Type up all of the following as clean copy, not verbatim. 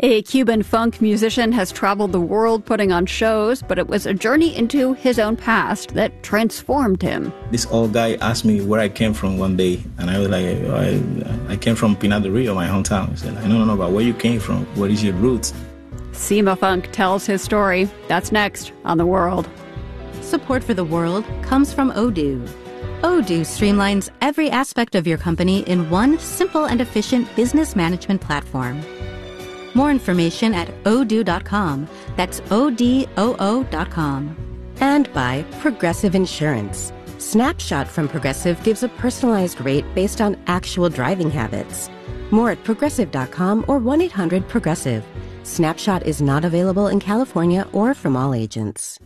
A Cuban funk musician has traveled the world putting on shows, but it was a journey into his own past that transformed him. This old guy asked me where I came from one day, and I was like, I came from Pinar del Rio, my hometown. He said, no, but where you came from? What is your roots? Cimafunk tells his story. That's next on The World. Support for The World comes from Odoo. Odoo streamlines every aspect of your company in one simple and efficient business management platform. More information at odoo.com. That's ODOO.com. And by Progressive Insurance. Snapshot from Progressive gives a personalized rate based on actual driving habits. More at progressive.com or 1-800-PROGRESSIVE. Snapshot is not available in California or from all agents.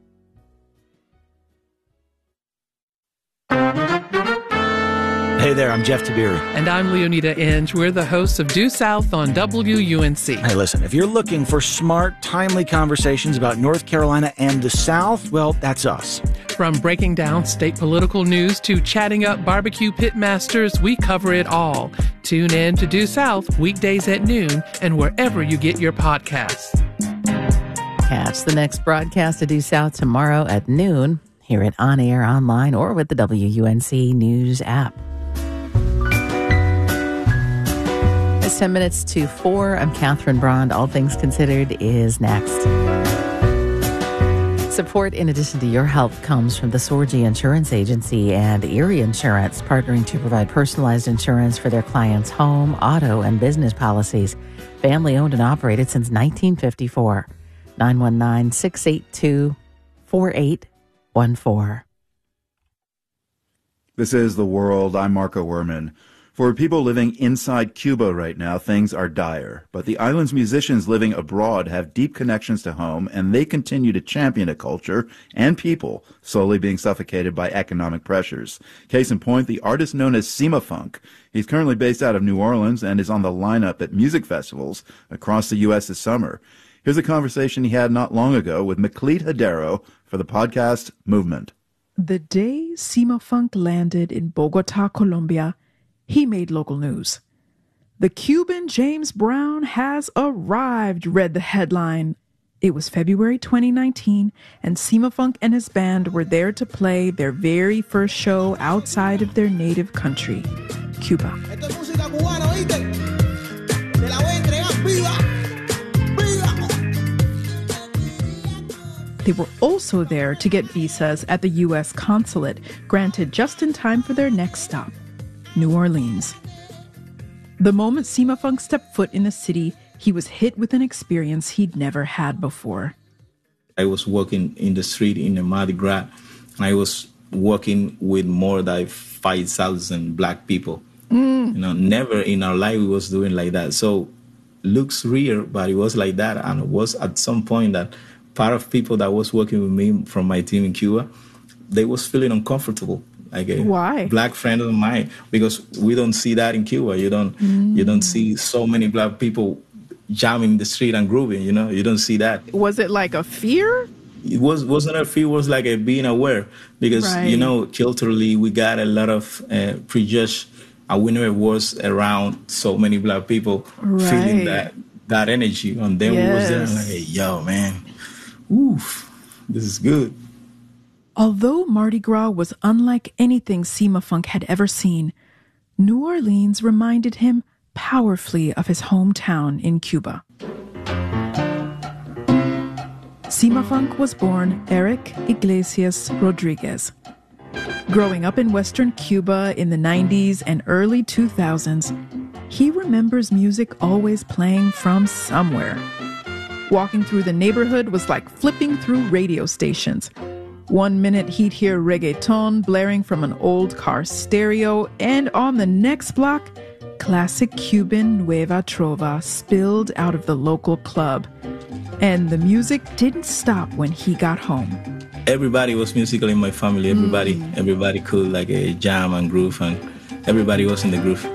Hey there, I'm Jeff Tabiri. And I'm Leonida Inge. We're the hosts of Due South on WUNC. Hey, listen, if you're looking for smart, timely conversations about North Carolina and the South, well, that's us. From breaking down state political news to chatting up barbecue pitmasters, we cover it all. Tune in to Due South weekdays at noon and wherever you get your podcasts. Catch the next broadcast of Due South tomorrow at noon. Hear it on air, online, or with the WUNC News app. It's 10 minutes to 4. I'm Catherine Braun. All Things Considered is next. Support in addition to your help comes from the Sorgi Insurance Agency and Erie Insurance, partnering to provide personalized insurance for their clients' home, auto, and business policies. Family owned and operated since 1954. 919-682-4814. This is The World. I'm Marco Werman. For people living inside Cuba right now, things are dire. But the island's musicians living abroad have deep connections to home, and they continue to champion a culture and people slowly being suffocated by economic pressures. Case in point, the artist known as Cimafunk. He's currently based out of New Orleans and is on the lineup at music festivals across the U.S. this summer. Here's a conversation he had not long ago with Maclete Hadero for the podcast Movement. The day Cimafunk landed in Bogota, Colombia, he made local news. The Cuban James Brown has arrived, read the headline. It was February 2019, and Cimafunk and his band were there to play their very first show outside of their native country, Cuba. They were also there to get visas at the U.S. consulate, granted just in time for their next stop, New Orleans. The moment Cimafunk stepped foot in the city, he was hit with an experience he'd never had before. I was walking in the street in the Mardi Gras, and I was walking with more than 5,000 black people. Never in our life we was doing like that. So looks real, but it was like that. And it was at some point that part of people that was working with me from my team in Cuba, they was feeling uncomfortable. Like a Why? Black friend of mine, because we don't see that in Cuba. You don't see so many black people jamming in the street and grooving. You don't see that. Was it like a fear? It wasn't a fear. It was like a being aware, because culturally we got a lot of prejudice. And we never was around so many black people feeling that energy, and then we was there like, hey, yo, man, oof, this is good. Although Mardi Gras was unlike anything Cimafunk had ever seen, New Orleans reminded him powerfully of his hometown in Cuba. Cimafunk was born Eric Iglesias Rodriguez. Growing up in Western Cuba in the 90s and early 2000s, he remembers music always playing from somewhere. Walking through the neighborhood was like flipping through radio stations. One minute he'd hear reggaeton blaring from an old car stereo, and on the next block, classic Cuban Nueva Trova spilled out of the local club. And the music didn't stop when he got home. Everybody was musical in my family. Everybody could like a jam and groove, and everybody was in the groove.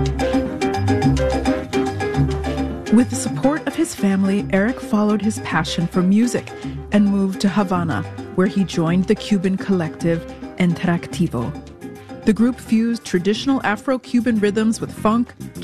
With the support of his family, Eric followed his passion for music and moved to Havana, where he joined the Cuban collective Interactivo. The group fused traditional Afro-Cuban rhythms with funk,